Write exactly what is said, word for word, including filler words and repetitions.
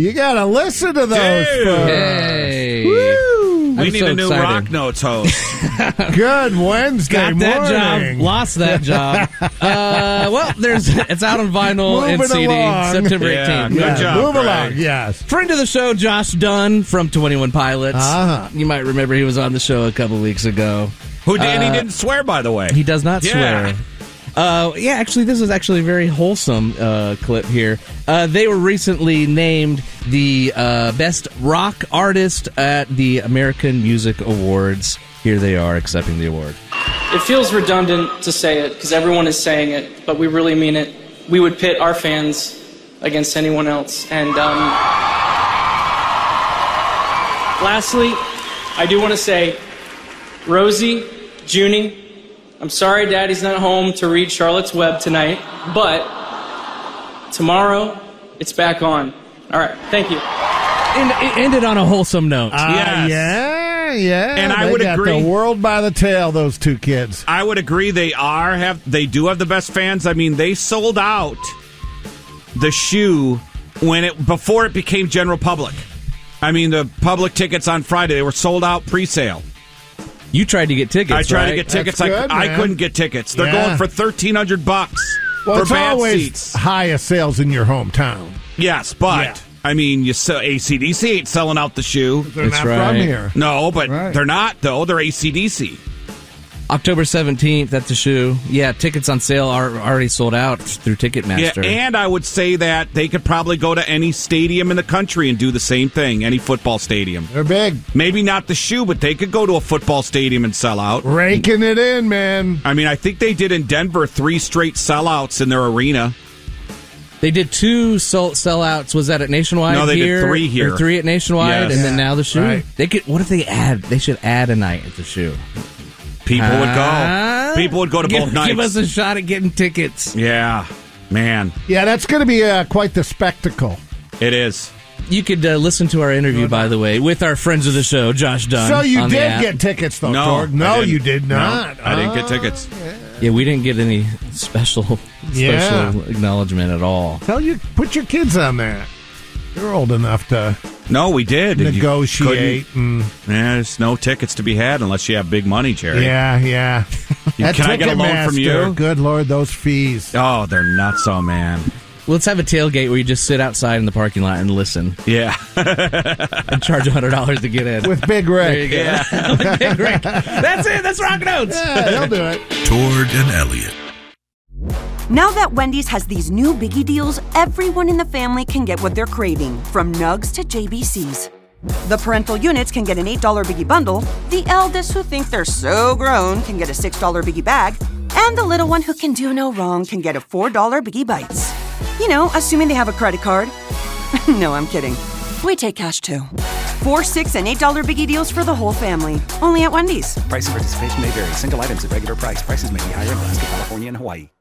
You got to listen to those Dude. folks. Hey. Woo! We I'm need so a new excited. Rock Notes host. Good Wednesday Got that morning. job, lost that job. uh, well, there's it's out on vinyl and Moving C D along. September Yeah, eighteenth. good Yeah, job, move Greg. along, yes. Friend of the show, Josh Dunn from twenty-one Pilots. Uh-huh. You might remember he was on the show a couple weeks ago. Who did, and he Uh, didn't swear, by the way. He does not Yeah. swear. Uh, yeah, actually, this is actually a very wholesome uh, clip here. Uh, they were recently named the uh, best rock artist at the American Music Awards. Here they are accepting the award. It feels redundant to say it because everyone is saying it, but we really mean it. We would pit our fans against anyone else. And um, lastly, I do want to say, Rosie, Junie, I'm sorry Daddy's not home to read Charlotte's Web tonight, but tomorrow it's back on. All right, thank you. And it ended on a wholesome note. Uh, Yes. Yeah, yeah. And I They would got agree. the world by the tail, those two kids. I would agree they are have they do have the best fans. I mean, they sold out the shoe when it before it became general public. I mean, the public tickets on Friday, they were sold out pre-sale. You tried to get tickets, I tried right? to get tickets. That's I, good, I man. couldn't get tickets. They're Yeah. going for thirteen hundred bucks Well, for it's bad always seats. highest sales in your hometown. Yes, but Yeah. I mean, you sell A C D C ain't selling out the shoe. They're That's not from right. here. No, but Right. they're not though. They're A C D C. October seventeenth, that's a shoe. Yeah, tickets on sale are already sold out through Ticketmaster. Yeah, and I would say that they could probably go to any stadium in the country and do the same thing. Any football stadium. They're big. Maybe not the shoe, but they could go to a football stadium and sell out. Raking it in, man. I mean, I think they did in Denver three straight sellouts in their arena. They did two sell- sellouts. Was that at Nationwide? No, they did here? three here. Or three at Nationwide, Yes. and then Yeah, now the shoe. right. They could. What if they add? They should add a night at the shoe. People would Huh? go. People would go to give, both nights. Give us a shot at getting tickets. Yeah, man, Yeah, that's going to be uh, quite the spectacle. it is. You could uh, listen to our interview, by the way, with our friends of the show, Josh Dunn. So you on the did app. get tickets, though, No, Jordan? I No, didn't. you did No, not. I didn't get Oh, tickets. Yeah, we didn't get any special special Yeah. acknowledgement at all. Tell you, put your kids on that. They're old enough to No, we did. And you negotiate. And, couldn't- Yeah, there's no tickets to be had unless you have big money, Jerry. yeah, yeah. That Can I get a loan from Ticketmaster, you? Good Lord, those fees. Oh, they're nuts, oh man. Let's have a tailgate where you just sit outside in the parking lot and listen Yeah. and charge one hundred dollars to get in. With Big There you Rick. go. Yeah. With Big Rick. That's it. That's Rock Notes. Yeah, he'll do it. Tord and Elliot. Now that Wendy's has these new biggie deals, everyone in the family can get what they're craving, from nugs to J B Cs. The parental units can get an eight dollar biggie bundle, the eldest who think they're so grown can get a six dollar biggie bag, and the little one who can do no wrong can get a four dollar biggie bites. You know, assuming they have a credit card. No, I'm kidding. We take cash too. Four, six, and eight dollar biggie deals for the whole family. Only at Wendy's. Price and participation may vary. Single items at regular price. Prices may be higher in Alaska, California, and Hawaii.